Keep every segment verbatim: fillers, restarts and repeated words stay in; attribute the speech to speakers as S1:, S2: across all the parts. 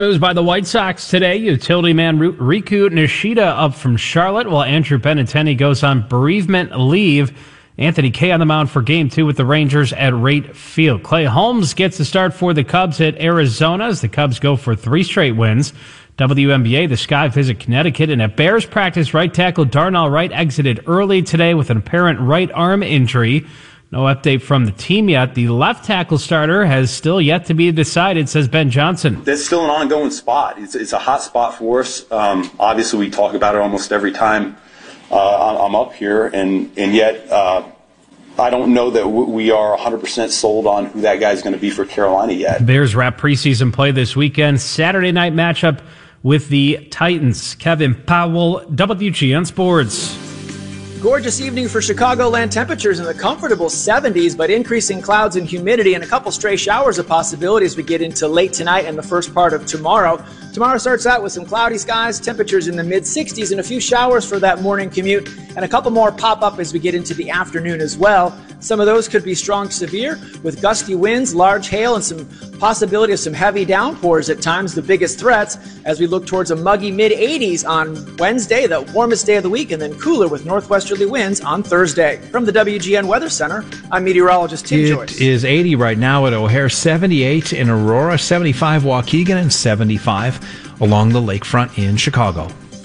S1: News by the White Sox today. Utility man Riku Nishida up from Charlotte, while Andrew Benintendi goes on bereavement leave. Anthony Kay on the mound for game two with the Rangers at Rate Field. Clay Holmes gets the start for the Cubs at Arizona as the Cubs go for three straight wins. W N B A, the Sky visit Connecticut, and at Bears practice, right tackle Darnell Wright exited early today with an apparent right arm injury. No update from the team yet. The left tackle starter has still yet to be decided, says Ben Johnson.
S2: That's still an ongoing spot. It's, it's a hot spot for us. Um, obviously, we talk about it almost every time uh, I'm up here, and, and yet uh, I don't know that we are one hundred percent sold on who that guy's going to be for Carolina yet.
S1: Bears wrap preseason play this weekend. Saturday night matchup with the Titans. Kevin Powell, W G N Sports.
S3: Gorgeous evening for Chicagoland. Temperatures in the comfortable seventies, but increasing clouds and humidity and a couple stray showers a possibility as we get into late tonight and the first part of tomorrow. Tomorrow starts out with some cloudy skies, temperatures in the mid sixties, and a few showers for that morning commute, and a couple more pop up as we get into the afternoon as well. Some of those could be strong to severe with gusty winds, large hail, and some possibility of some heavy downpours at times, the biggest threats as we look towards a muggy mid eighties on Wednesday, the warmest day of the week, and then cooler with northwesterly winds on Thursday. From the W G N Weather Center, I'm meteorologist Tim
S4: it
S3: Joyce.
S4: It is eighty right now at O'Hare, seventy-eight in Aurora, seventy-five Waukegan, and seventy-five along the lakefront in Chicago.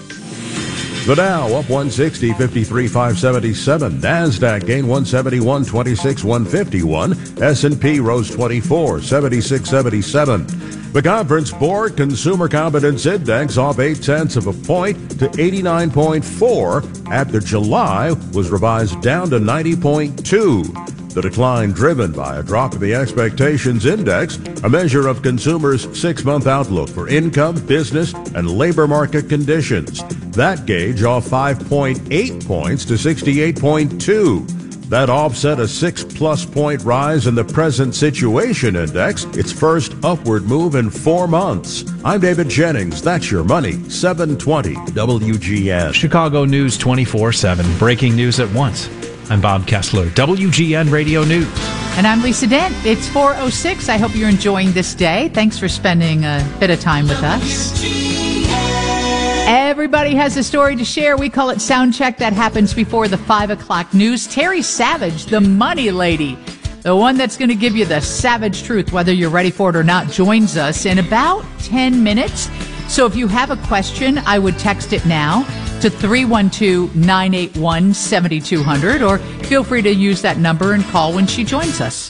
S5: The Dow up one sixty, fifty-three five seventy-seven. NASDAQ gained one seventy-one, twenty-six one fifty-one. S and P rose twenty-four, seventy-six seventy-seven. The Conference Board Consumer Confidence Index off eight tenths of a point to eighty-nine point four after July was revised down to ninety point two. The decline driven by a drop in the Expectations Index, a measure of consumers' six-month outlook for income, business, and labor market conditions. That gauge off five point eight points to sixty-eight point two. That offset a six-plus point rise in the Present Situation Index, its first upward move in four months. I'm David Jennings. That's your money. seven twenty W G N.
S4: Chicago News twenty-four seven. Breaking news at once. I'm Bob Kessler, W G N Radio News.
S6: And I'm Lisa Dent. It's four oh six. I hope you're enjoying this day. Thanks for spending a bit of time with us. Everybody has a story to share. We call it Sound Check. That happens before the five o'clock news. Terry Savage, the money lady, the one that's going to give you the savage truth, whether you're ready for it or not, joins us in about ten minutes. So if you have a question, I would text it now to three one two, nine eight one, seven two zero zero, or feel free to use that number and call when she joins us.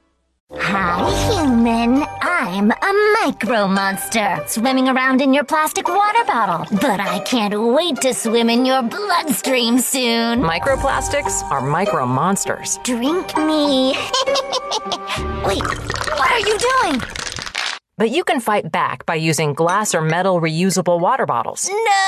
S7: Hi, human. I'm a micro monster, swimming around in your plastic water bottle. But I can't wait to swim in your bloodstream soon.
S8: Microplastics are micro monsters.
S7: Drink me. Wait, what are you doing?
S8: But you can fight back by using glass or metal reusable water bottles.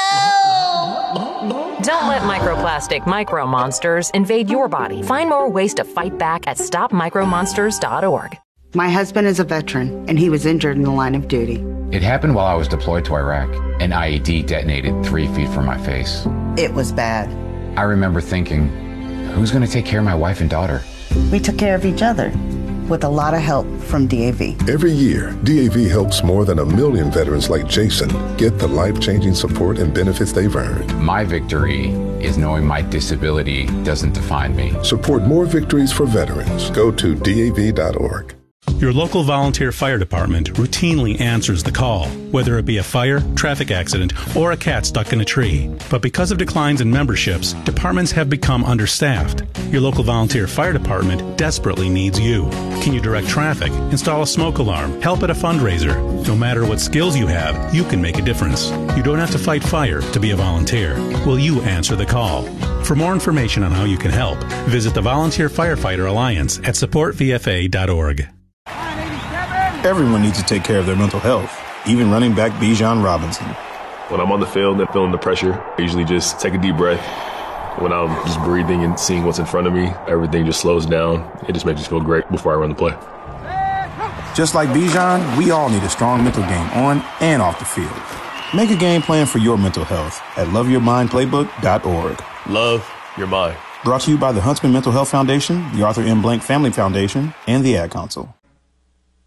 S7: No!
S8: Don't let microplastic micro monsters invade your body. Find more ways to fight back at stop micro monsters dot org.
S9: My husband is a veteran, and he was injured in the line of duty.
S10: It happened while I was deployed to Iraq. An I E D detonated three feet from my face.
S9: It was bad.
S10: I remember thinking, who's going to take care of my wife and daughter?
S9: We took care of each other, with a lot of help from D A V.
S11: Every year, D A V helps more than a million veterans like Jason get the life-changing support and benefits they've earned.
S10: My victory is knowing my disability doesn't define me.
S11: Support more victories for veterans. Go to D A V dot org.
S12: Your local volunteer fire department routinely answers the call, whether it be a fire, traffic accident, or a cat stuck in a tree. But because of declines in memberships, departments have become understaffed. Your local volunteer fire department desperately needs you. Can you direct traffic, install a smoke alarm, help at a fundraiser? No matter what skills you have, you can make a difference. You don't have to fight fire to be a volunteer. Will you answer the call? For more information on how you can help, visit the Volunteer Firefighter Alliance at support v f a dot org.
S13: Everyone needs to take care of their mental health, even running back Bijan Robinson.
S14: When I'm on the field and feeling the pressure, I usually just take a deep breath. When I'm just breathing and seeing what's in front of me, everything just slows down. It just makes me feel great before I run the play.
S13: Just like Bijan, we all need a strong mental game on and off the field. Make a game plan for your mental health at love your mind playbook dot org.
S14: Love your mind.
S13: Brought to you by the Huntsman Mental Health Foundation, the Arthur M. Blank Family Foundation, and the Ad Council.